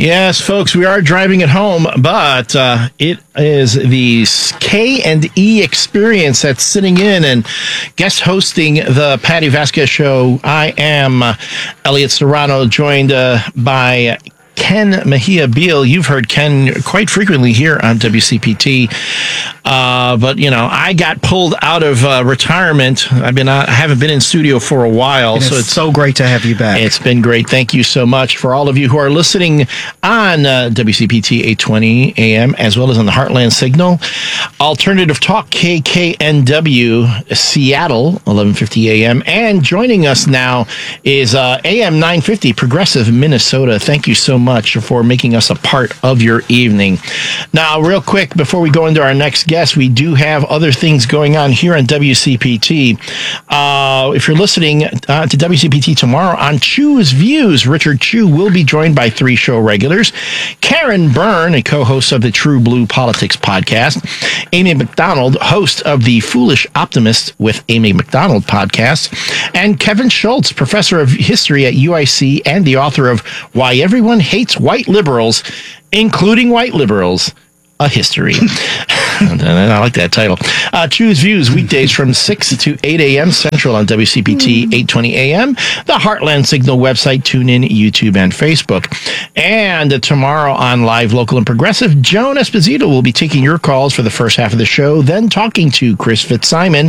Yes, folks, we are driving it home, but it is the K&E experience that's sitting in and guest hosting the Patty Vasquez Show. I am Elliot Serrano, joined by Ken Mejia Beal. You've heard Ken quite frequently here on WCPT. But, you know, I got pulled out of retirement. I haven't been in studio for a while. So it's so great to have you back. It's been great. Thank you so much for all of you who are listening on WCPT 820 AM as well as on the Heartland Signal. Alternative Talk KKNW Seattle 1150 AM. And joining us now is AM 950 Progressive Minnesota. Thank you so much for making us a part of your evening. Now, real quick, before we go into our next guest, we do have other things going on here on WCPT. If you're listening to WCPT tomorrow on Chew's Views, Richard Chew will be joined by 3 show regulars. Karen Byrne, a co-host of the True Blue Politics podcast. Amy McDonald, host of the Foolish Optimist with Amy McDonald podcast. And Kevin Schultz, professor of history at UIC and the author of Why Everyone Hates White Liberals, Including White Liberals, A History. I like that title. Choose Views weekdays from 6 to 8 a.m. Central on WCPT 820 a.m. The Heartland Signal website, TuneIn, YouTube, and Facebook. And tomorrow on Live, Local, and Progressive, Joan Esposito will be taking your calls for the first half of the show, then talking to Chris Fitzsimon,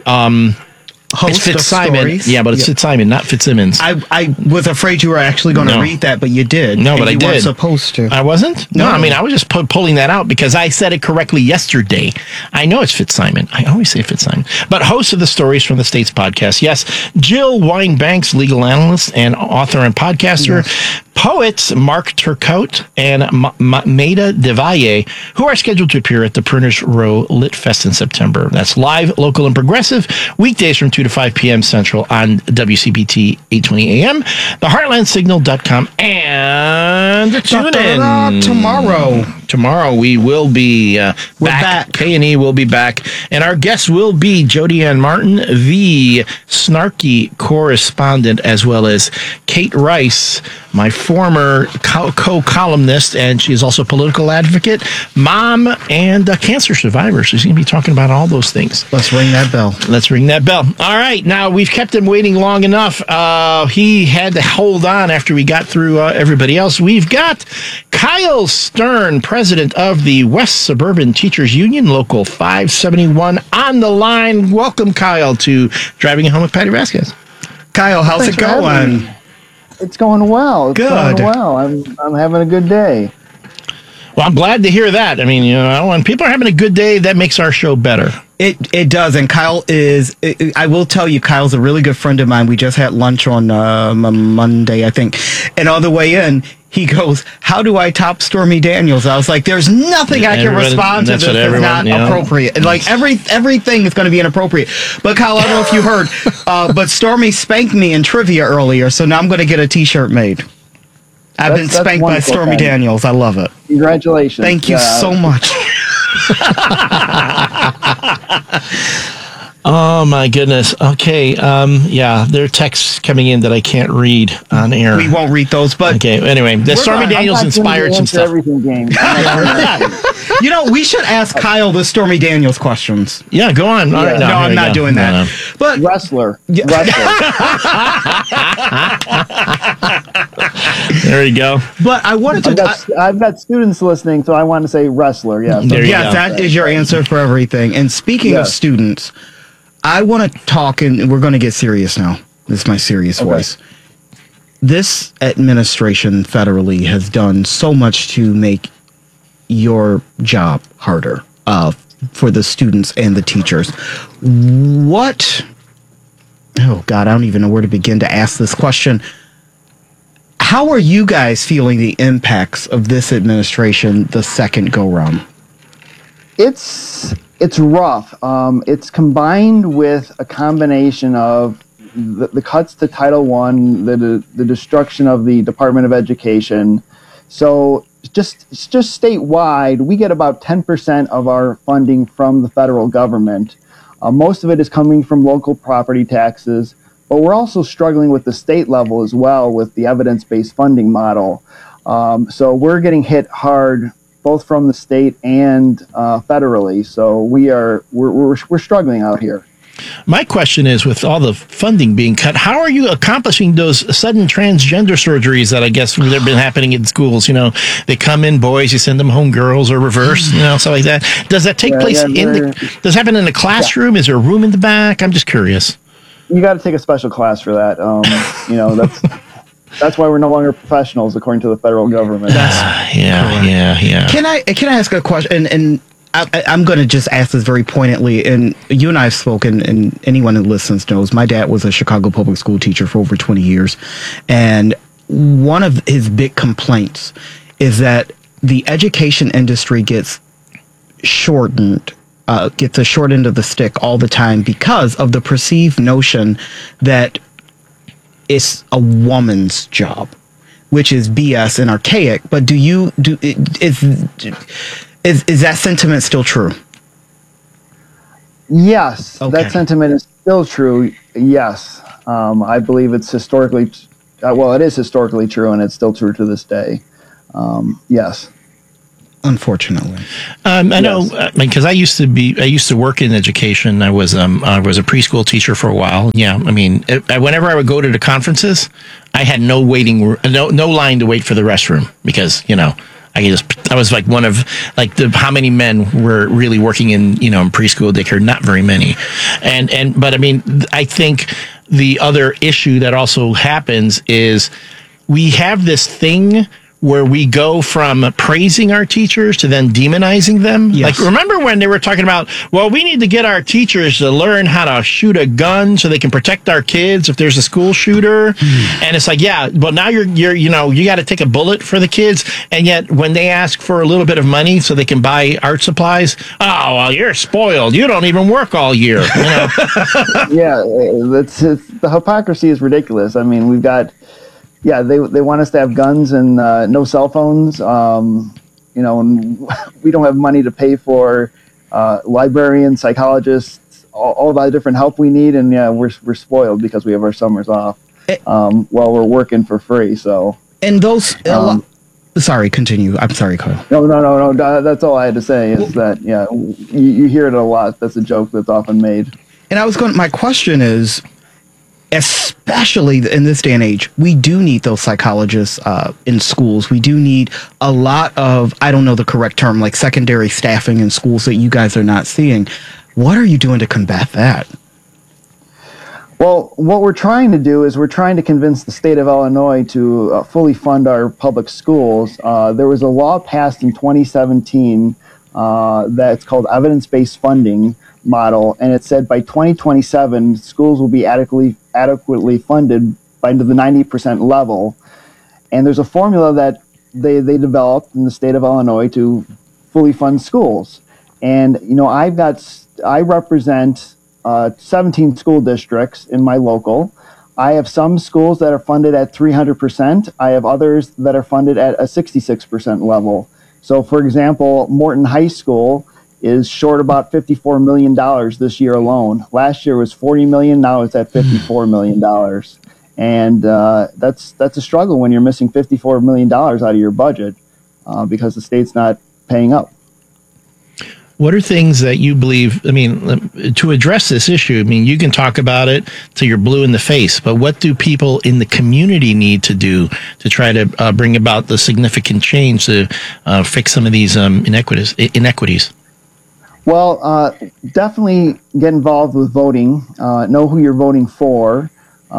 Host it's Fitzsimon. Stories. Yeah, but it's Fitzsimon, not Fitzsimmons. I was afraid you were actually going to read that, but you did. No, but I did. You weren't supposed to. I wasn't? No, I mean, I was just pulling that out because I said it correctly yesterday. I know it's Fitzsimon. I always say Fitzsimon. But host of the Stories from the States podcast. Yes, Jill Wine-Banks, legal analyst and author and podcaster. Yes. Poets Mark Turcotte and Maida DeValle, who are scheduled to appear at the Pruners Row Lit Fest in September. That's Live, Local, and Progressive, weekdays from 2 to 5 p.m. Central on WCPT 820 AM, theheartlandsignal.com, and tune in. Tomorrow we will be back. K&E will be back. And our guest will be Jody Ann Martin, the snarky correspondent, as well as Kate Rice, my former co-columnist, and she is also a political advocate, mom, and a cancer survivor. So she's going to be talking about all those things. Let's ring that bell. All right. Now, we've kept him waiting long enough. He had to hold on after we got through everybody else. We've got Kyle Stern, president of the West Suburban Teachers Union, Local 571, on the line. Welcome, Kyle, to Driving It Home with Patty Vasquez. Kyle, how's it going? It's going well. I'm having a good day. Well, I'm glad to hear that. I mean, you know, when people are having a good day, that makes our show better. It does, and Kyle is, I will tell you, Kyle's a really good friend of mine. We just had lunch on Monday, I think, and on the way in, he goes, "How do I top Stormy Daniels?" I was like, "There's nothing I can respond to that's not appropriate." And like everything is going to be inappropriate. But Kyle, I don't know if you heard, but Stormy spanked me in trivia earlier, so now I'm going to get a T-shirt made. I've been spanked by Stormy Daniels. I love it. Congratulations! Thank you so much. Oh, my goodness. Okay. There are texts coming in that I can't read on air. We won't read those, but... Okay, anyway. The Stormy Daniels inspired some stuff. Everything game. You know, we should ask Kyle the Stormy Daniels questions. Yeah, go on. Yeah. All right, no, I'm not doing that. No. But Wrestler. There you go. But I wanted to... I've got students listening, so I want to say wrestler, yes. Yes, that is your answer for everything. And speaking of students... I want to talk, and we're going to get serious now. This is my serious voice. This administration federally has done so much to make your job harder for the students and the teachers. Oh, God, I don't even know where to begin to ask this question. How are you guys feeling the impacts of this administration the second go-round? It's rough. It's combined with a combination of the cuts to Title I, the destruction of the Department of Education. So just statewide, we get about 10% of our funding from the federal government. Most of it is coming from local property taxes, but we're also struggling with the state level as well with the evidence-based funding model. So we're getting hit hard, both from the state and federally. So we're struggling out here. My question is, with all the funding being cut, how are you accomplishing those sudden transgender surgeries that I guess have been happening in schools? You know, they come in boys, you send them home girls, or reverse, you know, stuff like that. Does that take place does it happen in the classroom? Yeah. Is there a room in the back? I'm just curious. You got to take a special class for that. You know, that's why we're no longer professionals, according to the federal government. Yeah. Can I ask a question? And I'm going to just ask this very pointedly. And you and I have spoken, and anyone who listens knows, my dad was a Chicago public school teacher for over 20 years. And one of his big complaints is that the education industry gets shortened, gets a short end of the stick all the time because of the perceived notion that it's a woman's job, which is BS and archaic. But is that sentiment still true? Yes, okay. That sentiment is still true. Yes, I believe it's historically. It is historically true, and it's still true to this day. Yes. Unfortunately, I know because I used to work in education. I was a preschool teacher for a while. Yeah, I mean, whenever I would go to the conferences, I had no line to wait for the restroom because I was like one of how many men were really working in in preschool daycare? Not very many, but I mean, I think the other issue that also happens is we have this thing where we go from praising our teachers to then demonizing them. Yes. Like, remember when they were talking about, well, we need to get our teachers to learn how to shoot a gun so they can protect our kids if there's a school shooter. And it's like, yeah, but now you got to take a bullet for the kids. And yet when they ask for a little bit of money so they can buy art supplies, oh, well, you're spoiled. You don't even work all year. Yeah, the hypocrisy is ridiculous. I mean, we've got, yeah, they want us to have guns and no cell phones, and we don't have money to pay for librarians, psychologists, all that different help we need, and yeah, we're spoiled because we have our summers off while we're working for free. So and those, sorry, continue. I'm sorry, Kyle. No. That's all I had to say is that you hear it a lot. That's a joke that's often made. And my question is, especially in this day and age, we do need those psychologists in schools. We do need a lot of, I don't know the correct term, like secondary staffing in schools that you guys are not seeing. What are you doing to combat that? Well, what we're trying to do is we're trying to convince the state of Illinois to fully fund our public schools. There was a law passed in 2017 that's called evidence-based funding model, and it said by 2027 schools will be adequately funded by the 90% level. And there's a formula that they developed in the state of Illinois to fully fund schools. And I represent 17 school districts in my local. I have some schools that are funded at 300%. I have others that are funded at a 66% level. So, for example, Morton High School is short about $54 million this year alone. Last year was $40 million. Now it's at $54 million. And that's a struggle when you're missing $54 million out of your budget because the state's not paying up. What are things that you believe, to address this issue? I mean, you can talk about it till you're blue in the face, but what do people in the community need to do to try to bring about the significant change to fix some of these inequities? Well, definitely get involved with voting. Know who you're voting for.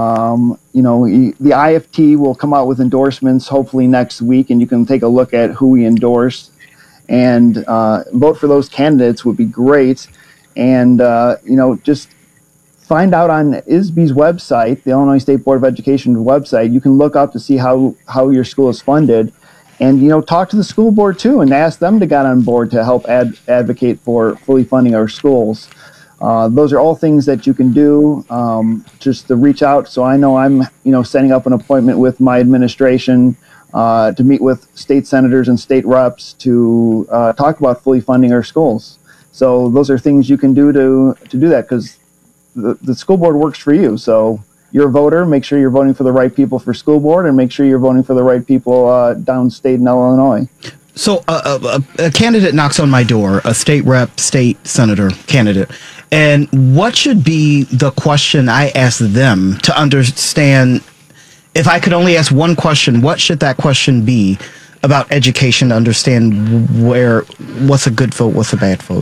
The IFT will come out with endorsements hopefully next week, and you can take a look at who we endorse and vote for those candidates would be great. And, just find out on ISB's website, the Illinois State Board of Education's website. You can look up to see how your school is funded. And, talk to the school board, too, and ask them to get on board to help advocate for fully funding our schools. Those are all things that you can do just to reach out. So I know I'm, setting up an appointment with my administration to meet with state senators and state reps to talk about fully funding our schools. So those are things you can do to do that because the school board works for you. So you're a voter, make sure you're voting for the right people for school board, and make sure you're voting for the right people downstate in Illinois. So a candidate knocks on my door, a state rep, state senator candidate. And what should be the question I ask them to understand? If I could only ask one question, what should that question be about education to understand what's a good vote, what's a bad vote?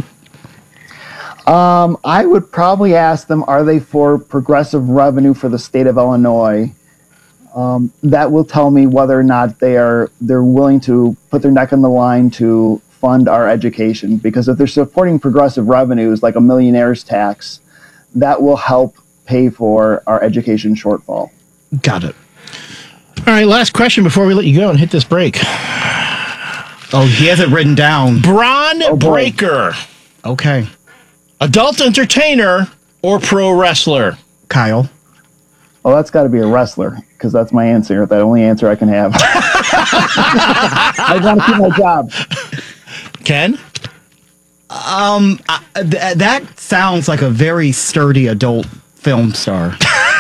I would probably ask them, are they for progressive revenue for the state of Illinois? That will tell me whether or not they're willing to put their neck on the line to fund our education. Because if they're supporting progressive revenues like a millionaire's tax, that will help pay for our education shortfall. Got it. All right, last question before we let you go and hit this break. Oh, he has it written down. Braun Breaker. Okay. Adult entertainer or pro wrestler? Kyle. Well, that's got to be a wrestler, because that's my answer. The only answer I can have. I want to keep my job. Ken? That sounds like a very sturdy adult film star.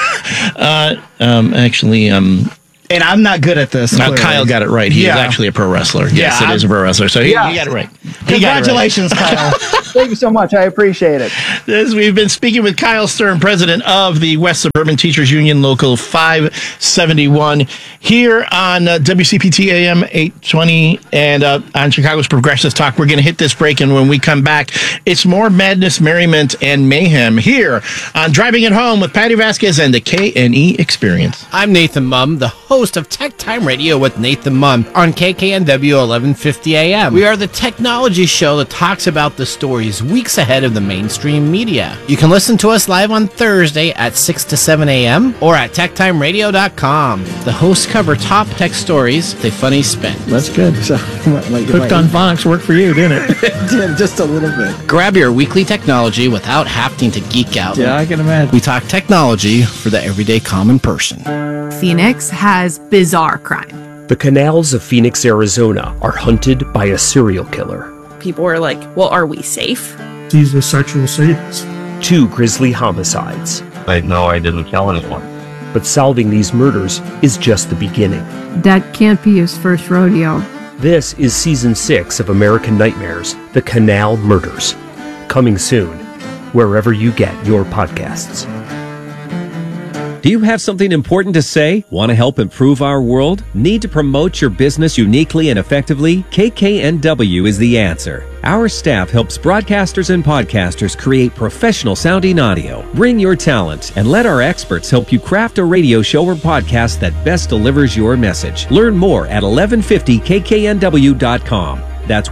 And I'm not good at this. Now, Kyle got it right. He is actually a pro wrestler. Yes, it is a pro wrestler. So he got it right. Congratulations, Kyle. Thank you so much. I appreciate it. We've been speaking with Kyle Stern, president of the West Suburban Teachers Union, Local 571, here on WCPT AM 820 and on Chicago's Progressive Talk. We're going to hit this break, and when we come back, it's more madness, merriment, and mayhem here on Driving It Home with Patty Vasquez and the K&E Experience. I'm Nathan Mumm, the host of Tech Time Radio with Nathan Mumm on KKNW 1150 AM. We are the technology show that talks about the stories weeks ahead of the mainstream media. You can listen to us live on Thursday at 6 to 7 a.m. or at techtimeradio.com. The hosts cover top tech stories with a funny spin. That's good. So, Hooked on Phonics worked for you, didn't it? It did, just a little bit. Grab your weekly technology without having to geek out. Yeah, I can imagine. We talk technology for the everyday common person. Phoenix has bizarre crime. The canals of Phoenix, Arizona are hunted by a serial killer. People were like, well, are we safe? He's a sexual sadist. 2 grisly homicides. I didn't kill anyone. But solving these murders is just the beginning. That can't be his first rodeo. This is Season 6 of American Nightmares, The Canal Murders. Coming soon, wherever you get your podcasts. Do you have something important to say? Want to help improve our world? Need to promote your business uniquely and effectively? KKNW is the answer. Our staff helps broadcasters and podcasters create professional sounding audio. Bring your talent and let our experts help you craft a radio show or podcast that best delivers your message. Learn more at 1150kknw.com. That's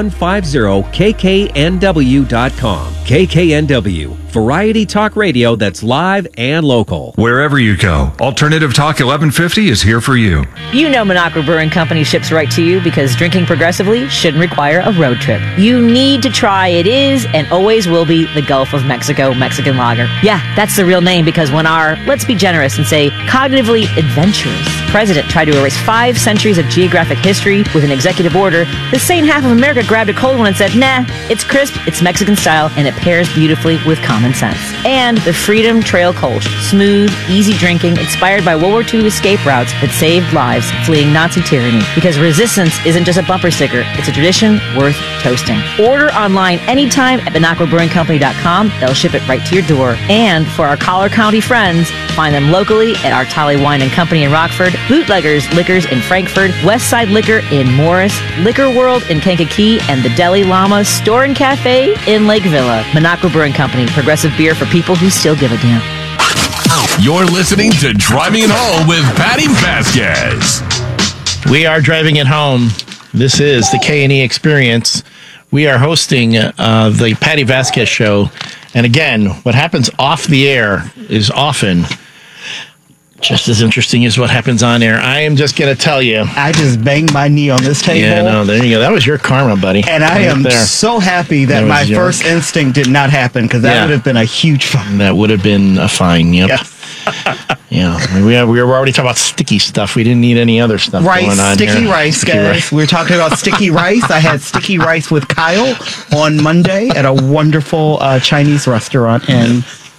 1150kknw.com. KKNW, variety talk radio that's live and local. Wherever you go, Alternative Talk 1150 is here for you. You know Minocqua Brewing Company ships right to you because drinking progressively shouldn't require a road trip. You need to try it is and always will be the Gulf of Mexico Mexican Lager. Yeah, that's the real name because when our, let's be generous and say cognitively adventurous president tried to erase 5 centuries of geographic history with an executive order, the sane half of America grabbed a cold one and said, nah, it's crisp, it's Mexican style, and it pairs beautifully with common sense. And the Freedom Trail Kolsch, smooth, easy drinking, inspired by World War II escape routes that saved lives fleeing Nazi tyranny. Because resistance isn't just a bumper sticker, it's a tradition worth toasting. Order online anytime at MinocquaBrewingCompany.com. They'll ship it right to your door. And for our Collar County friends, find them locally at our Tolly Wine and Company in Rockford, Bootleggers Liquors in Frankfurt, Westside Liquor in Morris, Liquor World in Kankakee, and the Deli Llama Store and Cafe in Lake Villa. Minocqua Brewing Company, progressive beer for people who still give a damn. You're listening to Driving It Home with Patty Vasquez. We are driving it home. This is the K&E Experience. We are hosting the Patty Vasquez Show. And again, what happens off the air is often just as interesting as what happens on air. I am just going to tell you. I just banged my knee on this table. Yeah, no, there you go. That was your karma, buddy. And I am so happy that my first instinct did not happen because that would have been a huge fine. That would have been a fine, yep. Yes. Yeah, we were already talking about sticky stuff. We didn't need any other stuff going on sticky here. Rice, guys. We were talking about sticky rice. I had sticky rice with Kyle on Monday at a wonderful Chinese restaurant in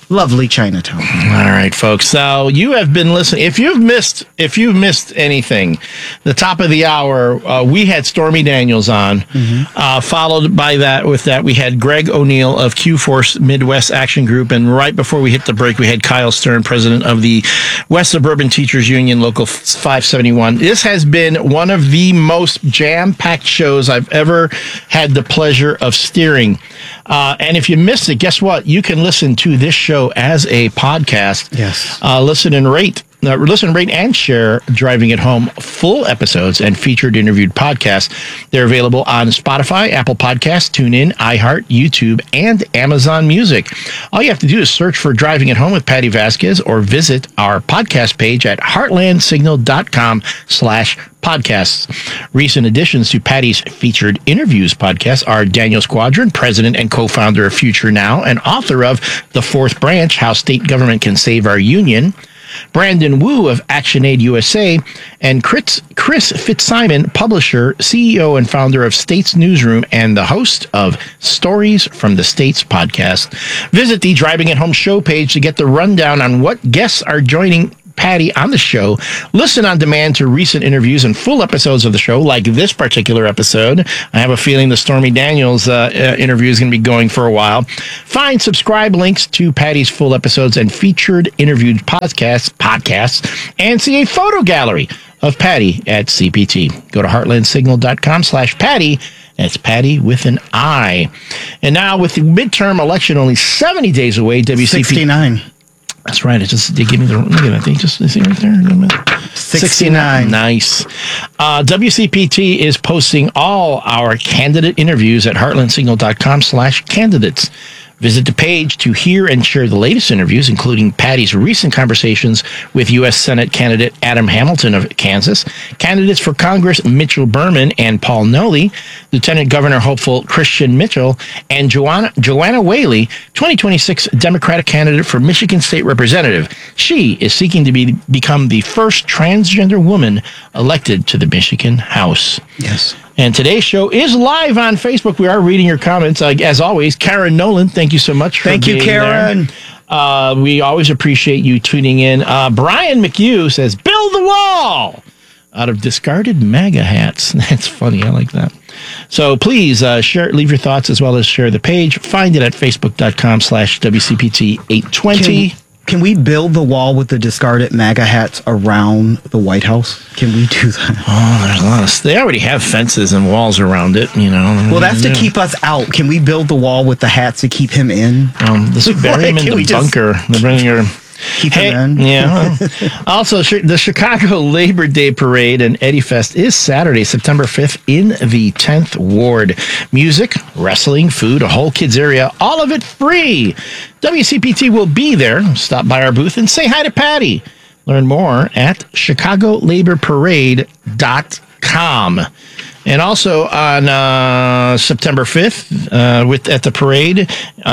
lovely Chinatown. All right, folks. So you have been listening. If you've missed anything, the top of the hour, we had Stormy Daniels on. Followed by that, we had Greg O'Neill of Q-Force Midwest Action Group, and right before we hit the break, we had Kyle Stern, president of the West Suburban Teachers Union, Local 571. This has been one of the most jam-packed shows I've ever had the pleasure of steering. And if you missed it, guess what? You can listen to this show as a podcast. Yes. Listen, rate, and share Driving It Home full episodes and featured interviewed podcasts. They're available on Spotify, Apple Podcasts, TuneIn, iHeart, YouTube, and Amazon Music. All you have to do is search for Driving It Home with Patty Vasquez or visit our podcast page at heartlandsignal.com/podcasts. Recent additions to Patty's featured interviews podcast are Daniel Squadron, president and co-founder of Future Now and author of The Fourth Branch, How State Government Can Save Our Union, Brandon Wu of ActionAid USA, and Chris Fitzsimon, publisher, CEO, and founder of States Newsroom and the host of Stories from the States podcast. Visit the Driving It Home show page to get the rundown on what guests are joining Patty on the show. Listen on demand to recent interviews and full episodes of the show, like this particular episode. I have a feeling the Stormy Daniels interview is going to be going for a while. Find subscribe links to Patty's full episodes and featured interviewed podcasts, and see a photo gallery of Patty at CPT. Go to heartlandsignal.com/Patty. That's Patty with an I. And now with the midterm election only 70 days away, WCPT... 69. That's right. They give me the, look at that. They just, see right there. 69. Nice. WCPT is posting all our candidate interviews at heartlandsignal.com/candidates. Visit the page to hear and share the latest interviews, including Patty's recent conversations with U.S. Senate candidate Adam Hamilton of Kansas, candidates for Congress Mitchell Berman and Paul Nolley, Lieutenant Governor hopeful Christian Mitchell, and Joanna Whaley, 2026 Democratic candidate for Michigan State Representative. She is seeking to become the first transgender woman elected to the Michigan House. Yes. And today's show is live on Facebook. We are reading your comments. As always, Karen Nolan, thank you so much for Thank you, Karen. there. We always appreciate you tuning in. Brian McHugh says, build the wall out of discarded MAGA hats. That's funny. I like that. So please leave your thoughts as well as share the page. Find it at facebook.com/WCPT820. Can we build the wall with the discarded MAGA hats around the White House? Can we do that? Oh, there's a lot of... They already have fences and walls around it, you know. Well, that's to keep us out. Can we build the wall with the hats to keep him in? Let's bury him in the bunker. Keep him in. Yeah. Also, the Chicago Labor Day Parade and Eddie Fest is Saturday, September 5th in the 10th Ward. Music, wrestling, food, a whole kids area, all of it free. WCPT will be there. Stop by our booth and say hi to Patty. Learn more at ChicagoLaborParade.com. And also on September 5th, at the parade,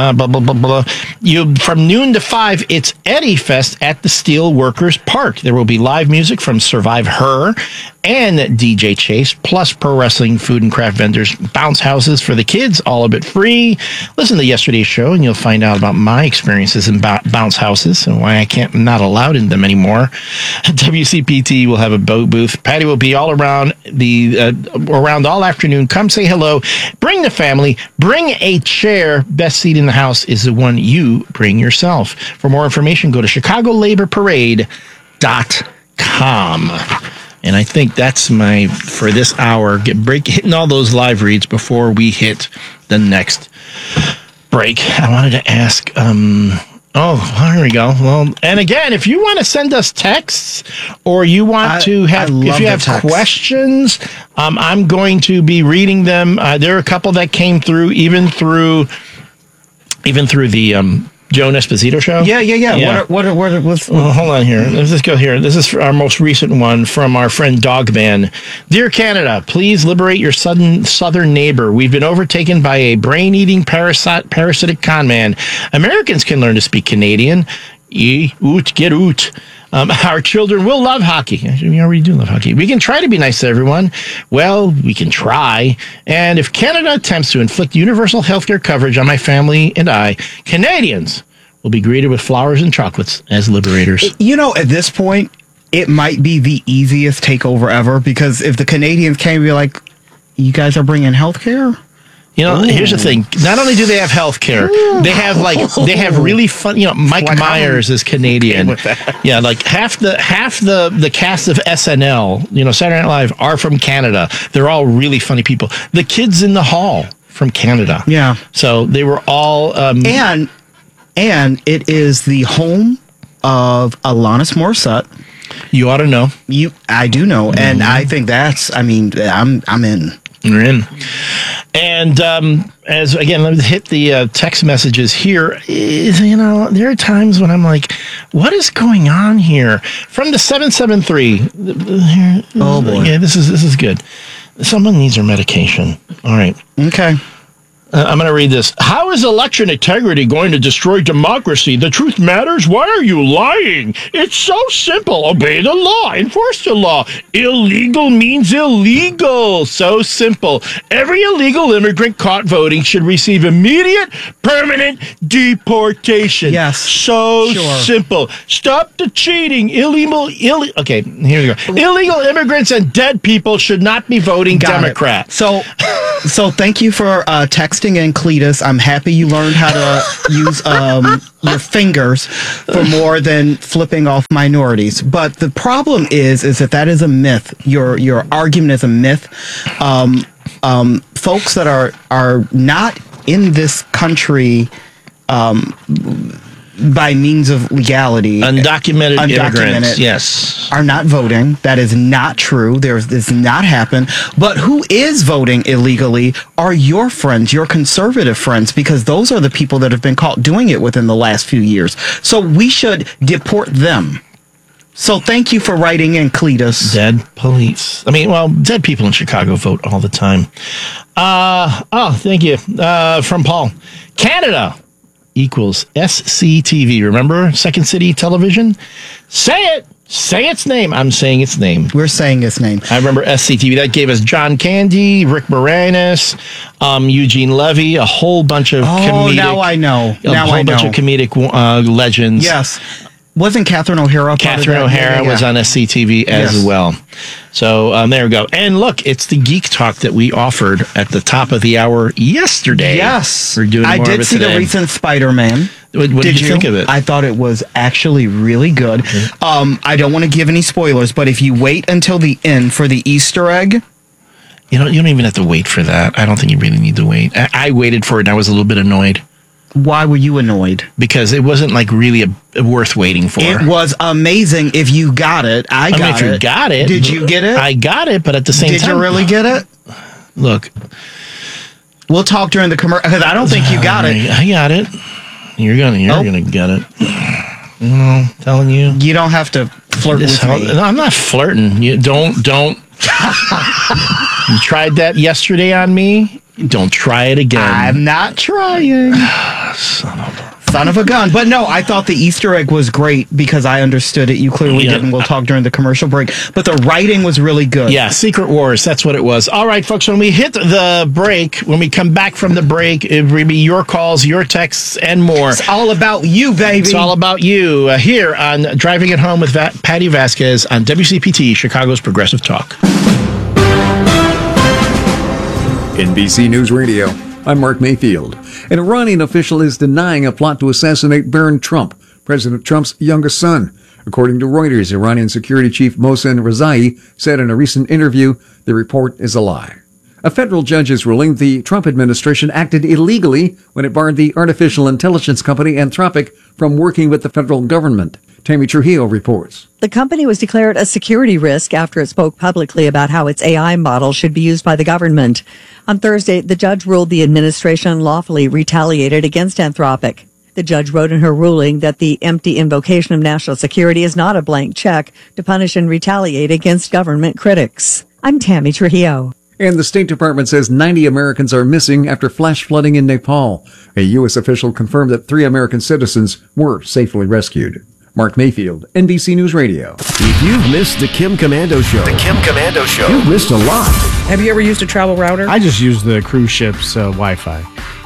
from noon to 5, it's Eddie Fest at the Steel Workers Park. There will be live music from Survive Her and DJ Chase, plus pro wrestling, food and craft vendors, bounce houses for the kids, all of it free. Listen to yesterday's show and you'll find out about my experiences in bounce houses and why I'm not allowed in them anymore. WCPT will have a booth. Patty will be all around around all afternoon. Come say hello. Bring the family. Bring a chair. Best seat in the house is the one you bring yourself. For more information, go to ChicagoLaborParade.com. And I think that's for this hour. Hitting all those live reads before we hit the next break. I wanted to ask, here we go. Well, and again, if you want to send us texts or you want to have, if you have questions, I'm going to be reading them. There are a couple that came through, even through the Joan Esposito show. Yeah. Well, hold on here. Let's just go here. This is our most recent one from our friend Dogman. Dear Canada, please liberate your southern neighbor. We've been overtaken by a brain-eating parasitic con man. Americans can learn to speak Canadian. Get oot. Our children will love hockey. We already do love hockey. We can try to be nice to everyone. Well, we can try. And if Canada attempts to inflict universal health care coverage on my family and I, Canadians will be greeted with flowers and chocolates as liberators. You know, at this point, it might be the easiest takeover ever, because if the Canadians came and be like, you guys are bringing healthcare? You know, here's the thing. Not only do they have health care, they have really fun. You know, Mike Myers is Canadian. Yeah, like half the cast of SNL, you know, Saturday Night Live, are from Canada. They're all really funny people. The kids in the hall from Canada. Yeah. So they were all and it is the home of Alanis Morissette. You ought to know. I do know, and I think that's. I mean, I'm in. You're in. And as again, let me hit the text messages here. You know, there are times when I'm like, what is going on here? From the 773. Oh boy. Yeah, this is good. Someone needs their medication. All right. Okay. I'm going to read this. How is election integrity going to destroy democracy? The truth matters. Why are you lying? It's so simple. Obey the law. Enforce the law. Illegal means illegal. So simple. Every illegal immigrant caught voting should receive immediate, permanent deportation. Yes. So simple. Stop the cheating. Okay, here we go. Illegal immigrants and dead people should not be voting Democrat. So thank you for texting in, Cletus. I'm happy you learned how to use your fingers for more than flipping off minorities. But the problem is that is a myth. Your argument is a myth. Folks that are not in this country by means of legality, undocumented immigrants, yes, are not voting. That is not true. This does not happen. But who is voting illegally are your friends, your conservative friends, because those are the people that have been caught doing it within the last few years. So we should deport them. So thank you for writing in, Cletus. Dead police. I mean, well, dead people in Chicago vote all the time. Thank you. From Paul. Canada equals SCTV. Remember Second City Television? Say it. Say its name. I'm saying its name. We're saying its name. I remember SCTV. That gave us John Candy, Rick Moranis, Eugene Levy, a whole bunch of comedic. Now I know. A whole bunch of comedic legends. Yes. Wasn't Catherine O'Hara? Catherine O'Hara was on SCTV as well. So there we go. And look, it's the Geek Talk that we offered at the top of the hour yesterday. Yes. We're doing more of it today. I did see the recent Spider-Man. What did you think of it? I thought it was actually really good. I don't want to give any spoilers, but if you wait until the end for the Easter egg. You don't even have to wait for that. I don't think you really need to wait. I waited for it and I was a little bit annoyed. Why were you annoyed? Because it wasn't like really worth waiting for. It was amazing if you got it. I mean, if you got it. Did you get it? I got it, but at the same time. Did you really get it? Look. We'll talk during the commercial, because I don't think you got it. I got it. You're gonna get it. You know, telling you. You don't have to flirt with me. No, I'm not flirting. You don't. You tried that yesterday on me. Don't try it again. I'm not trying. Son of a gun. But no, I thought the Easter egg was great because I understood it. You clearly didn't. We'll talk during the commercial break. But the writing was really good. Yeah, Secret Wars. That's what it was. All right, folks, when we hit the break, when we come back from the break, it will be your calls, your texts, and more. It's all about you, baby. It's all about you here on Driving It Home with Patty Vasquez on WCPT, Chicago's Progressive Talk. NBC News Radio, I'm Mark Mayfield. An Iranian official is denying a plot to assassinate Barron Trump, President Trump's youngest son. According to Reuters, Iranian security chief Mohsen Rezai said in a recent interview the report is a lie. A federal judge is ruling the Trump administration acted illegally when it barred the artificial intelligence company Anthropic from working with the federal government. Tammy Trujillo reports. The company was declared a security risk after it spoke publicly about how its AI model should be used by the government. On Thursday, the judge ruled the administration lawfully retaliated against Anthropic. The judge wrote in her ruling that the empty invocation of national security is not a blank check to punish and retaliate against government critics. I'm Tammy Trujillo. And the State Department says 90 Americans are missing after flash flooding in Nepal. A U.S. official confirmed that 3 American citizens were safely rescued. Mark Mayfield, NBC News Radio. If you've missed the Kim Komando Show, you've missed a lot. Have you ever used a travel router? I just use the cruise ship's Wi-Fi.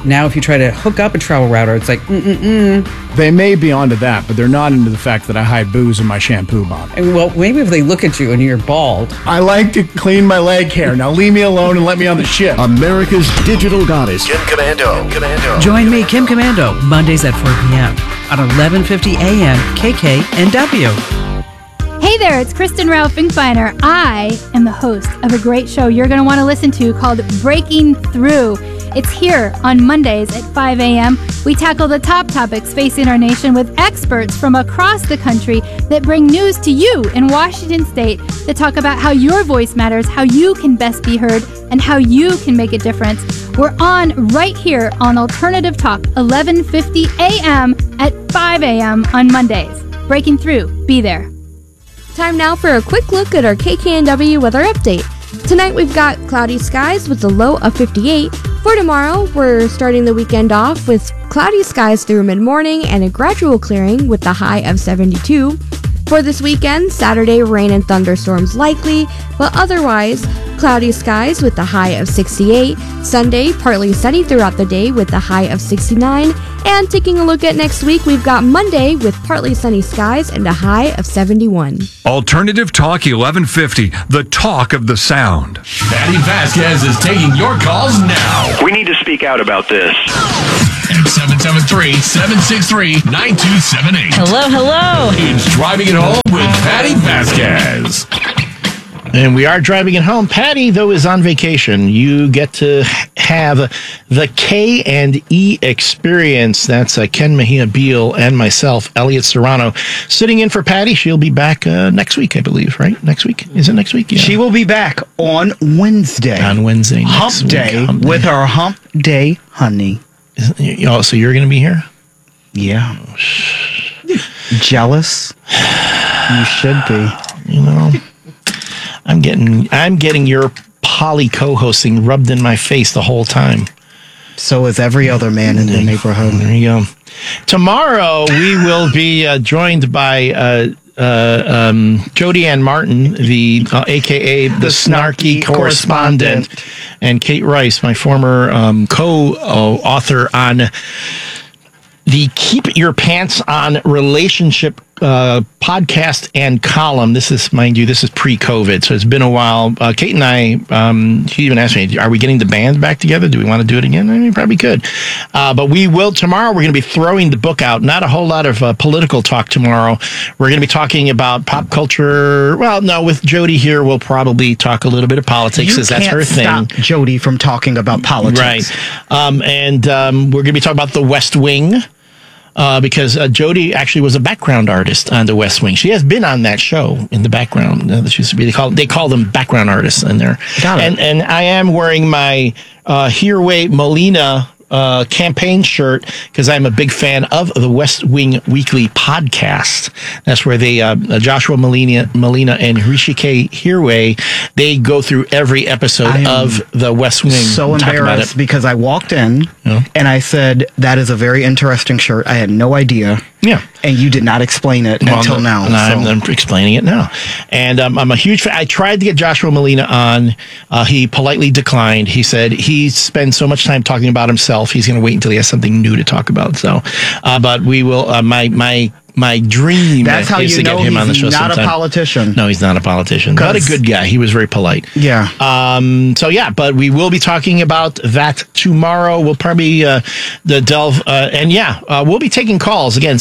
Now, if you try to hook up a travel router, it's like, They may be onto that, but they're not into the fact that I hide booze in my shampoo bottle. Well, maybe if they look at you and you're bald. I like to clean my leg hair. Now leave me alone and let me on the ship. America's digital goddess, Kim Commando. Join me, Kim Commando, Mondays at 4 p.m. on 1150 a.m. KKNW. Hey there, it's Kristen Rao Finkbeiner. I am the host of a great show you're going to want to listen to called Breaking Through. It's here on Mondays at 5 a.m. We tackle the top topics facing our nation with experts from across the country that bring news to you in Washington State that talk about how your voice matters, how you can best be heard, and how you can make a difference. We're on right here on Alternative Talk, 1150 a.m. at 5 a.m. on Mondays. Breaking Through. Be there. Time now for a quick look at our KKNW weather update. Tonight we've got cloudy skies with a low of 58. For tomorrow, we're starting the weekend off with cloudy skies through mid-morning and a gradual clearing with the high of 72. For this weekend, Saturday, rain and thunderstorms likely, but otherwise, cloudy skies with the high of 68. Sunday, partly sunny throughout the day with the high of 69. And taking a look at next week, we've got Monday with partly sunny skies and a high of 71. Alternative Talk 1150, the talk of the sound. Patty Vasquez is taking your calls now. We need to speak out about this. At 773-763-9278. Hello. It's Driving It Home with Patty Vasquez. And we are driving it home. Patty, though, is on vacation. You get to have the K&E experience. That's Ken Mejia Beal and myself, Elliot Serrano, sitting in for Patty. She'll be back next week, I believe, right? Next week? Is it next week? Yeah. She will be back on Wednesday. On Wednesday. Hump Day with her Hump Day honey. So you're going to be here? Yeah. Jealous? You should be. You know, I'm getting your poly co-hosting rubbed in my face the whole time. So is every other man in the neighborhood. There you go. Tomorrow we will be joined by Jody Ann Martin, the AKA the snarky correspondent, and Kate Rice, my former co-author on the Keep Your Pants On relationship podcast and column. This is, mind you, this is pre-COVID, so it's been a while. Kate and I, she even asked me, are we getting the band back together? Do we want to do it again? I mean, probably could. But we will tomorrow. We're going to be throwing the book out. Not a whole lot of political talk tomorrow. We're going to be talking about pop culture. Well, no, with Jody here, we'll probably talk a little bit of politics, because that's her thing. Stop Jody from talking about politics. Right. And we're going to be talking about The West Wing. Because Jody actually was a background artist on The West Wing. She has been on that show in the background. They call them background artists in there. And I am wearing my Herway Molina campaign shirt because I'm a big fan of the West Wing Weekly podcast. That's where they Joshua Molina and Hrishikesh Hirway, they go through every episode of the West Wing. So embarrassed because I walked in and I said, that is a very interesting shirt. I had no idea. Yeah. And you did not explain it until now. I'm explaining it now. And I'm a huge fan. I tried to get Joshua Molina on. He politely declined. He said he spends so much time talking about himself, he's going to wait until he has something new to talk about. So, but we will, my dream is to get him on the show sometime. Not a politician. No, he's not a politician. But a good guy. He was very polite. Yeah. But we will be talking about that tomorrow. We'll probably delve. We'll be taking calls. Again,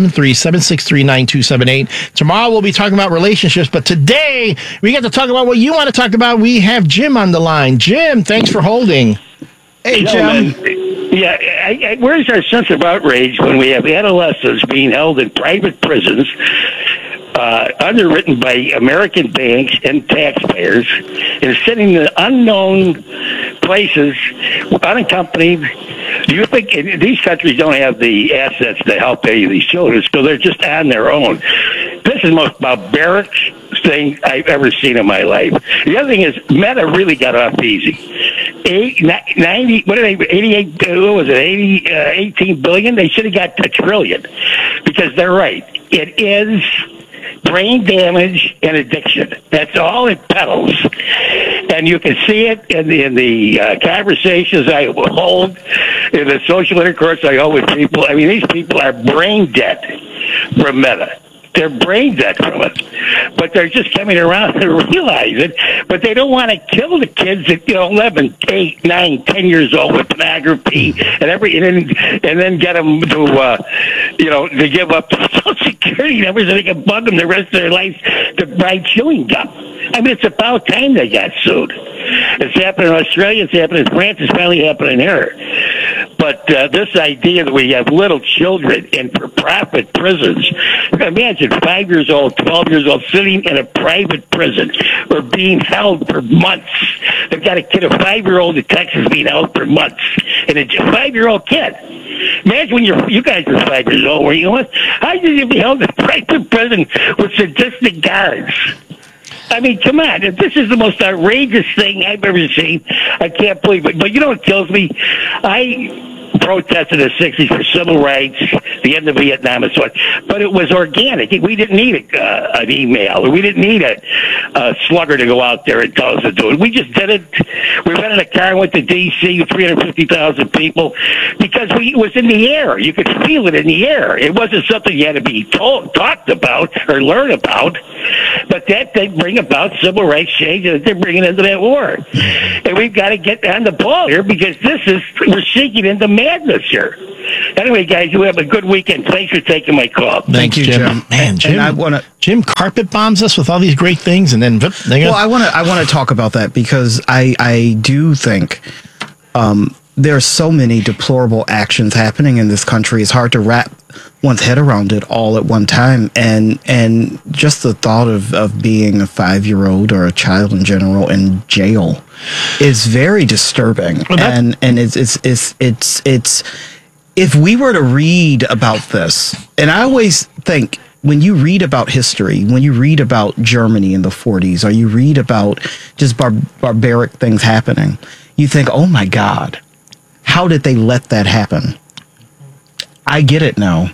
773-763-9278. Tomorrow we'll be talking about relationships. But today we get to talk about what you want to talk about. We have Jim on the line. Jim, thanks for holding. Hey, Jim. Yeah, where's our sense of outrage when we have adolescents being held in private prisons, underwritten by American banks and taxpayers, and sitting in unknown places, unaccompanied? Do you think these countries don't have the assets to help any of these children, so they're just on their own? This is the most barbaric thing I've ever seen in my life. The other thing is, Meta really got off easy. 18 billion? They should have got $1 trillion, because they're right. It is brain damage and addiction. That's all it peddles. And you can see it in the conversations I hold, in the social intercourse I hold with people. I mean, these people are brain dead from Meta. They're brain dead from it, but they're just coming around to realize it. But they don't want to kill the kids at 11, 8, 9, 10 years old with pornography and then get them to to give up Social Security numbers so they can bug them the rest of their life to buy chewing gum. I mean, it's about time they got sued. It's happening in Australia. It's happening in France. It's finally happening here. But this idea that we have little children in for-profit prisons, imagine 5 years old, 12 years old, sitting in a private prison or being held for months. They've got a kid, a 5-year-old in Texas, being held for months. And a 5-year-old kid. Imagine when you guys were 5 years old, were you? How did you be held in private prison with sadistic guards? I mean, come on. This is the most outrageous thing I've ever seen. I can't believe it. But you know what kills me? I protested in the 60s for civil rights, the end of Vietnam and so on. But it was organic. We didn't need an email. Or we didn't need a slugger to go out there and tell us to do it. We just did it. We rented a car and went to D.C. with 350,000 people because it was in the air. You could feel it in the air. It wasn't something you had to be talked about or learn about. But that they bring about civil rights change that they're bringing into that war. And we've got to get on the ball here because we're sinking into madness here. Anyway, guys, you have a good weekend. Thanks for taking my call. Thank you, Jim. Man, Jim, Jim carpet bombs us with all these great things, and then I want to talk about that because I do think there are so many deplorable actions happening in this country. It's hard to wrap one's head around it all at one time, and just the thought of being a 5-year-old or a child in general in jail is very disturbing. And it's if we were to read about this, and I always think when you read about history, when you read about Germany in the 40s, or you read about just barbaric things happening, you think, oh my God, how did they let that happen? I get it now.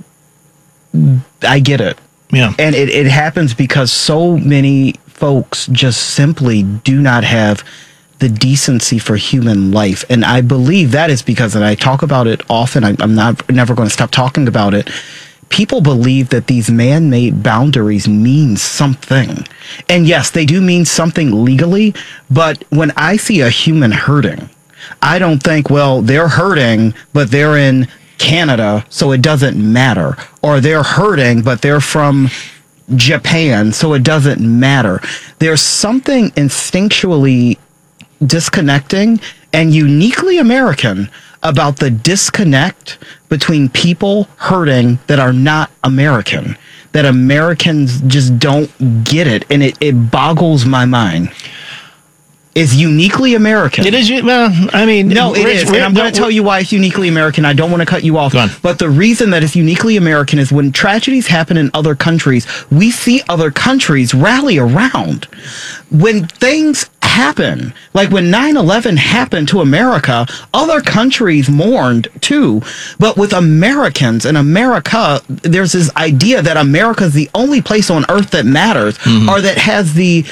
I get it. Yeah. And it happens because so many folks just simply do not have the decency for human life. And I believe that is because, and I talk about it often, I'm never going to stop talking about it. People believe that these man-made boundaries mean something. And yes, they do mean something legally, but when I see a human hurting, I don't think, well, they're hurting, but they're in Canada, so it doesn't matter. Or they're hurting, but they're from Japan, so it doesn't matter. There's something instinctually disconnecting and uniquely American about the disconnect between people hurting that are not American, that Americans just don't get it, and it boggles my mind. Is uniquely American. It is. Well, I mean, no, it is. And I'm going to tell you why it's uniquely American. I don't want to cut you off. But the reason that it's uniquely American is when tragedies happen in other countries, we see other countries rally around. When things happen, like when 9/11 happened to America, other countries mourned too. But with Americans and America, there's this idea that America is the only place on earth that matters, or that has the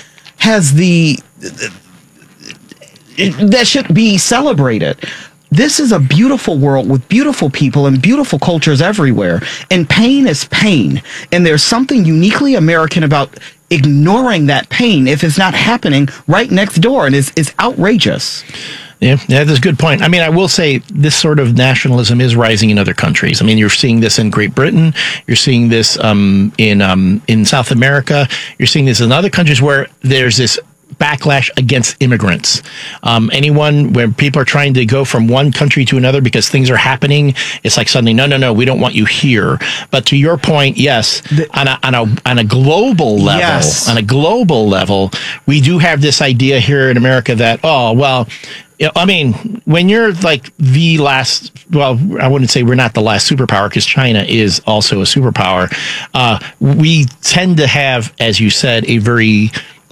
that should be celebrated. This is a beautiful world with beautiful people and beautiful cultures everywhere. And pain is pain. And there's something uniquely American about ignoring that pain if it's not happening right next door. And it's outrageous. Yeah, that's a good point. I mean, I will say this sort of nationalism is rising in other countries. I mean, you're seeing this in Great Britain. You're seeing this in South America. You're seeing this in other countries where there's this backlash against immigrants. Anyone where people are trying to go from one country to another because things are happening, it's like suddenly, no, we don't want you here. But to your point, yes, on a global level, yes. On a global level, we do have this idea here in America that, oh, well, I mean, when you're like the last, well, I wouldn't say we're not the last superpower because China is also a superpower. We tend to have, as you said, a very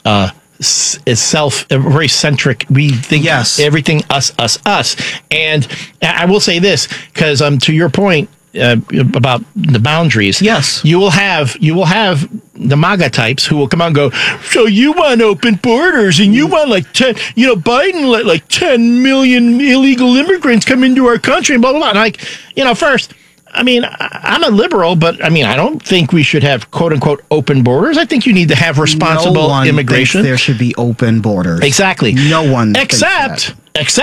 very centric. We think everything us. And I will say this because to your point, about the boundaries. Yes, you will have the MAGA types who will come out and go, so you want open borders and you want like 10, Biden let like 10 million illegal immigrants come into our country and blah, blah, blah. And like, first, I mean, I'm a liberal, but I mean, I don't think we should have quote unquote open borders. I think you need to have responsible immigration. There should be open borders. Exactly. No one except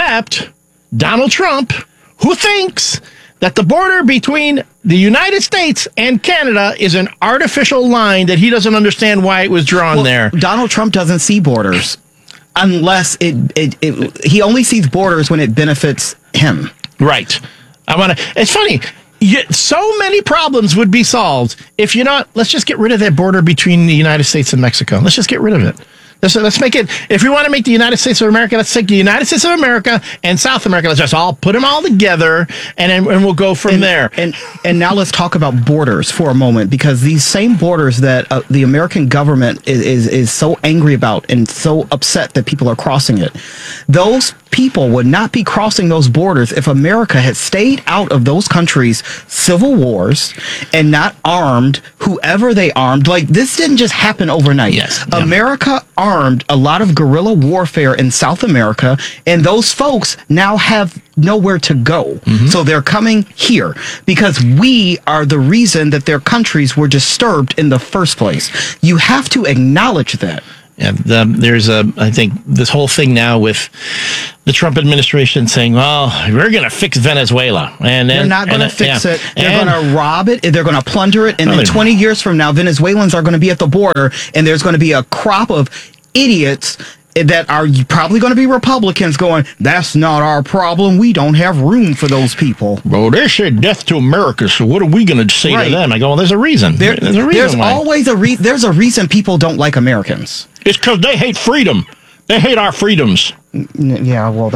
Donald Trump, who thinks that the border between the United States and Canada is an artificial line that he doesn't understand why it was drawn there. Donald Trump doesn't see borders unless he only sees borders when it benefits him. Right. It's funny. So many problems would be solved if let's just get rid of that border between the United States and Mexico. Let's just get rid of it. Let's make it, if we want to make the United States of America, let's take the United States of America and South America. Let's just all put them all together and we'll go from there. And now let's talk about borders for a moment, because these same borders that the American government is so angry about and so upset that people are crossing it, those people would not be crossing those borders if America had stayed out of those countries' civil wars and not armed whoever they armed. Like, this didn't just happen overnight. Yes. America armed a lot of guerrilla warfare in South America, and those folks now have nowhere to go. Mm-hmm. So they're coming here because we are the reason that their countries were disturbed in the first place. You have to acknowledge that. Yeah, I think this whole thing now with the Trump administration saying, well, we're going to fix Venezuela. And they're not going to fix it. They're going to rob it. They're going to plunder it. And then 20 years from now, Venezuelans are going to be at the border, and there's going to be a crop of idiots that are probably going to be Republicans going, that's not our problem. We don't have room for those people. Well, they said death to America, so what are we going to say to them? I go, well, there's a reason. There's a reason. There's always there's a reason people don't like Americans. It's because they hate freedom. They hate our freedoms. Yeah, well,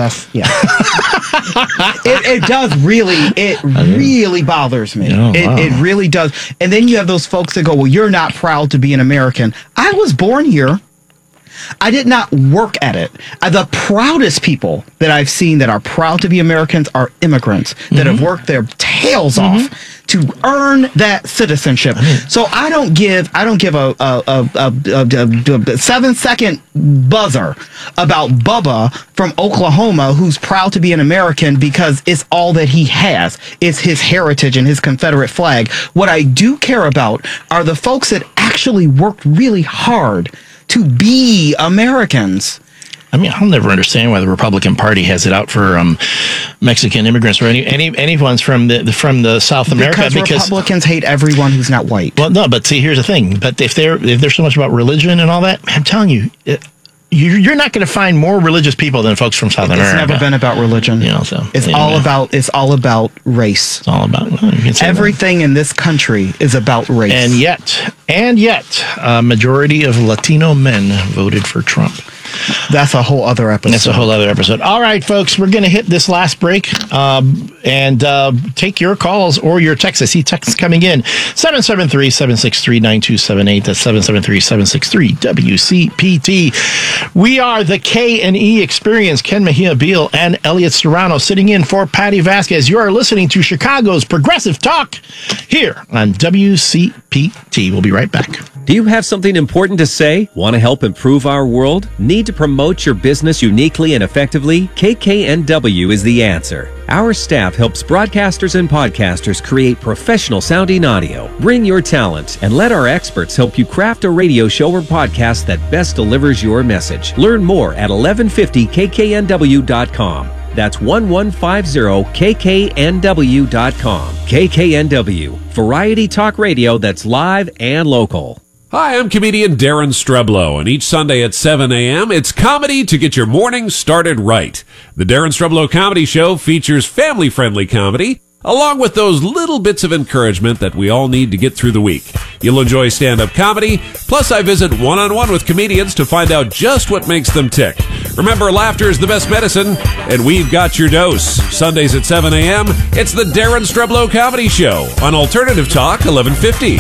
it does really bothers me. Oh, wow. It really does. And then you have those folks that go, well, you're not proud to be an American. I was born here. I did not work at it. The proudest people that I've seen that are proud to be Americans are immigrants that have worked their tails off to earn that citizenship. So I don't give a 7-second buzzer about Bubba from Oklahoma who's proud to be an American because it's all that he has. It's his heritage and his Confederate flag. What I do care about are the folks that actually worked really hard to be Americans. I mean, I'll never understand why the Republican Party has it out for Mexican immigrants or anyone from the South America. Because Republicans hate everyone who's not white. Well, no, but see, here's the thing. But if they're so much about religion and all that, I'm telling you, you're not going to find more religious people than folks from South America. It's never been about religion. It's all about race. It's all about everything in this country is about race. And yet, a majority of Latino men voted for Trump. That's a whole other episode. All right, folks, we're going to hit this last break and take your calls or your texts. I see texts coming in. 773-763-9278. That's 773-763-WCPT. We are the K&E Experience. Ken Mejia Beal and Elliot Serrano sitting in for Patty Vasquez. You are listening to Chicago's Progressive Talk here on WCPT. We'll be right back. Do you have something important to say? Want to help improve our world? Need to promote your business uniquely and effectively? KKNW is the answer. Our staff helps broadcasters and podcasters create professional sounding audio. Bring your talent and let our experts help you craft a radio show or podcast that best delivers your message. Learn more at 1150kknw.com. That's 1150kknw.com. KKNW, variety talk radio that's live and local. Hi, I'm comedian Darren Streblow, and each Sunday at 7 a.m., it's comedy to get your morning started right. The Darren Streblow Comedy Show features family-friendly comedy, along with those little bits of encouragement that we all need to get through the week. You'll enjoy stand-up comedy, plus I visit one-on-one with comedians to find out just what makes them tick. Remember, laughter is the best medicine, and we've got your dose. Sundays at 7 a.m., it's the Darren Streblow Comedy Show on Alternative Talk 1150.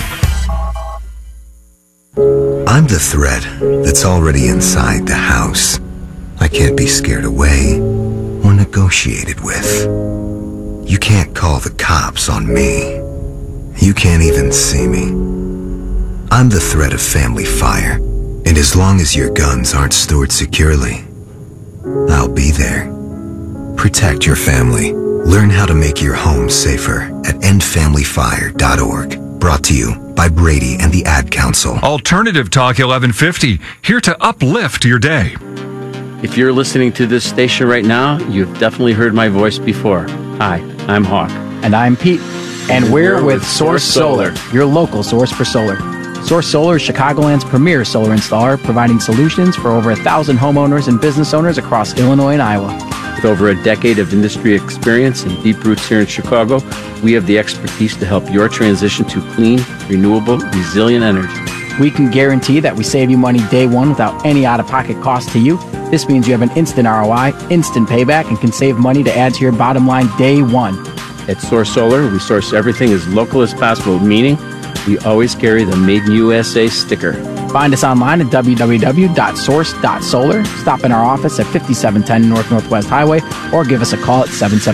I'm the threat that's already inside the house. I can't be scared away or negotiated with. You can't call the cops on me. You can't even see me. I'm the threat of family fire, and as long as your guns aren't stored securely, I'll be there. Protect your family. Learn how to make your home safer at endfamilyfire.org. Brought to you by Brady and the Ad Council. Alternative Talk 1150, here to uplift your day. If you're listening to this station right now, you've definitely heard my voice before. Hi, I'm Hawk. And I'm Pete. And we're with Source Solar, your local source for solar. Source Solar is Chicagoland's premier solar installer, providing solutions for over 1,000 homeowners and business owners across Illinois and Iowa. With over a decade of industry experience and deep roots here in Chicago, we have the expertise to help your transition to clean, renewable, resilient energy. We can guarantee that we save you money day one without any out-of-pocket cost to you. This means you have an instant ROI, instant payback, and can save money to add to your bottom line day one. At Source Solar, we source everything as local as possible, meaning we always carry the Made in USA sticker. Find us online at www.source.solar. Stop in our office at 5710 North Northwest Highway or give us a call at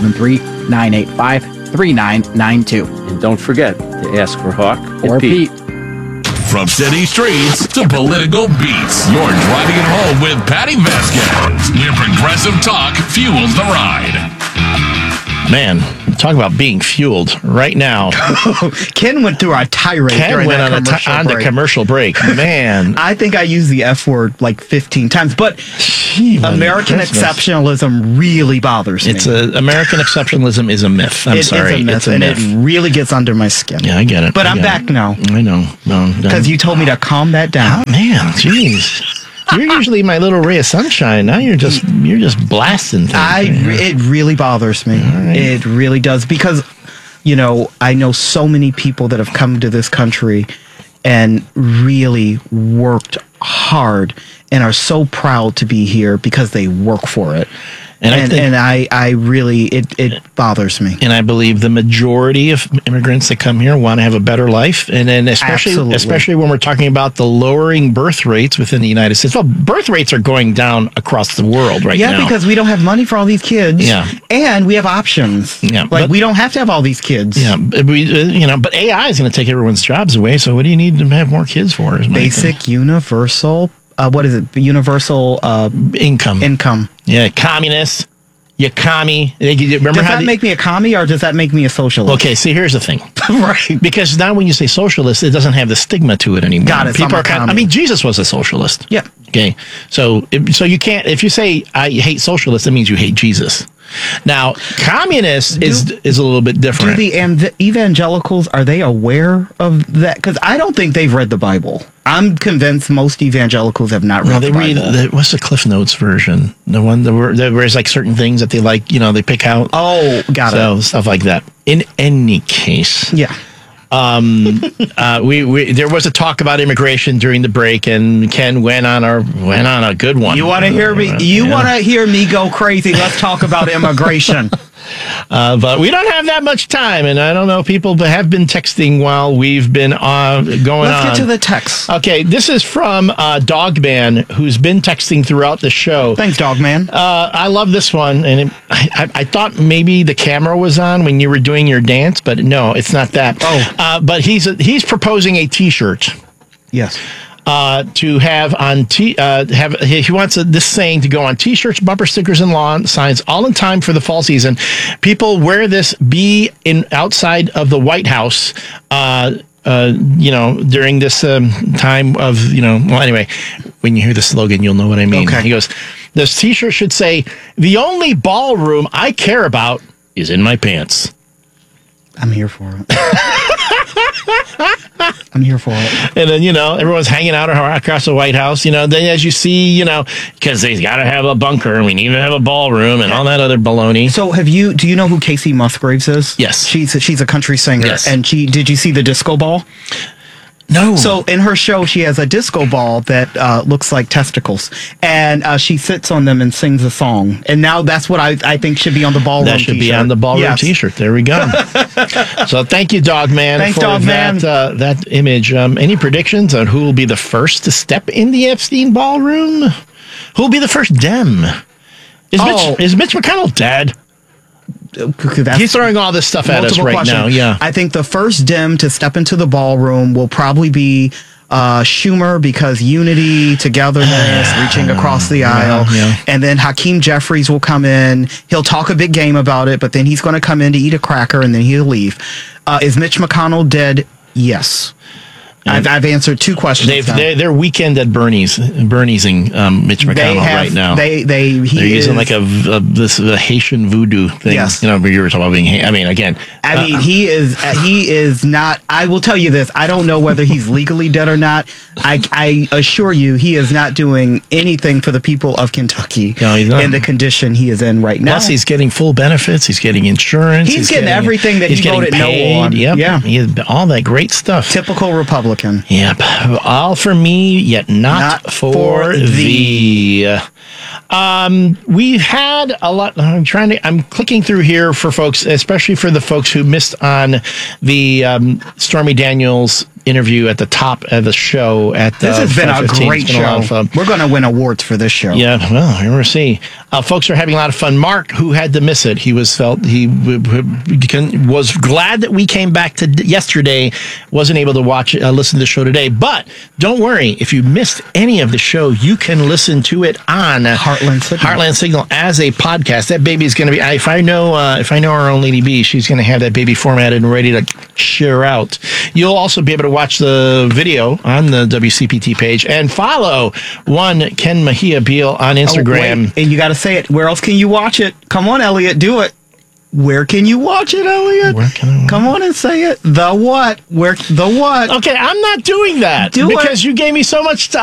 773-985-3992. And don't forget to ask for Hawk or Pete. From city streets to political beats, you're driving it home with Patty Vasquez, where progressive talk fuels the ride. Man, talk about being fueled right now. Ken went through a tirade. Ken went on the commercial break. Man. I think I used the F word like 15 times, but American exceptionalism really bothers me. American exceptionalism is a myth. I'm sorry. It's a myth, it's a and myth. it really gets under my skin. Yeah, I get it. But I'm back now. I know. No, because you told me to calm that down. Oh, man, jeez. You're usually my little ray of sunshine. Now you're just blasting things. It really bothers me. Right. It really does, because I know so many people that have come to this country and really worked hard and are so proud to be here because they work for it. And I really, it bothers me. And I believe the majority of immigrants that come here want to have a better life. And then especially when we're talking about the lowering birth rates within the United States. Well, birth rates are going down across the world now. Yeah, because we don't have money for all these kids. Yeah. And we have options. Yeah. We don't have to have all these kids. Yeah. But AI is going to take everyone's jobs away. So what do you need to have more kids for? Basic universal. What is it? Universal income. Yeah, communists. You commie. Does that make me a commie or does that make me a socialist? Okay, see, here's the thing. Right. Because now when you say socialist, it doesn't have the stigma to it anymore. Got it. Jesus was a socialist. Yeah. Okay. So you can't, if you say I hate socialists, that means you hate Jesus. Now, communist is a little bit different. Do the evangelicals, are they aware of that? Because I don't think they've read the Bible. I'm convinced most evangelicals have not read the Bible. What's the Cliff Notes version? The one where there's like certain things that they like, they pick out. Oh, got it. So stuff like that. In any case. Yeah. There was a talk about immigration during the break, and Ken went on a good one. You want to hear me? Want to hear me go crazy? Let's talk about immigration. But we don't have that much time, and I don't know. People have been texting while we've been going on. Let's get to the text. Okay, this is from Dogman, who's been texting throughout the show. Thanks, Dogman. I love this one, and I thought maybe the camera was on when you were doing your dance, but no, it's not that. Oh, but he's proposing a T-shirt. Yes. To have on he wants this saying to go on T-shirts, bumper stickers, and lawn signs, all in time for the fall season. People wear this outside of the White House, during this time of Well, anyway, when you hear the slogan, you'll know what I mean. Okay. He goes, this T-shirt should say, "The only ballroom I care about is in my pants." I'm here for it. I'm here for it. And then, everyone's hanging out across the White House, then as you see, because they got to have a bunker and we need to have a ballroom and all that other baloney. So do you know who Casey Musgraves is? Yes. She's a country singer. Yes. And did you see the disco ball? No. So in her show, she has a disco ball that looks like testicles, and she sits on them and sings a song. And now that's what I think should be on the ballroom That should T-shirt. be on the ballroom T-shirt. There we go. So thank you, Dogman, Thanks, for Dogman. that image. Any predictions on who will be the first to step in the Epstein ballroom? Who will be the first Dem? Is Mitch McConnell dead? He's throwing all this stuff at us right now. Yeah, I think the first Dem to step into the ballroom will probably be Schumer, because unity, togetherness, reaching across the aisle. And then Hakeem Jeffries will come in. He'll talk a big game about it, but then he's going to come in to eat a cracker and then he'll leave. Is Mitch McConnell dead? Yes. I've answered 2 questions. They're weekend at Bernie'sing Mitch McConnell right now. They're using like a Haitian voodoo thing. Yes. You were talking about being. He is not. I will tell you this. I don't know whether he's legally dead or not. I assure you, he is not doing anything for the people of Kentucky in the condition he is in right now. Plus, he's getting full benefits. He's getting insurance. He's getting everything that he voted no on. Yep. Yeah, he has all that great stuff. Typical Republican. Yep. All for me, yet not for thee. We've had a lot. I'm clicking through here for folks, especially for the folks who missed on the Stormy Daniels interview at the top of the show. This has been a great show. We're going to win awards for this show. Yeah, well, we'll see. Folks are having a lot of fun. Mark, who had to miss it, he was glad that we came back to yesterday. Wasn't able to listen to the show today. But don't worry, if you missed any of the show, you can listen to it on Heartland Signal as a podcast. That baby is going to be. If I know our own Lady B, she's going to have that baby formatted and ready to share out. You'll also be able to watch the video on the WCPT page and follow one Ken Mejia Beal on Instagram. And you got to say it. Where else can you watch it? Come on, Elliot, do it. Where can you watch it, Elliot? Come on and say it. The what? The what? Okay, I'm not doing that because you gave me so much time.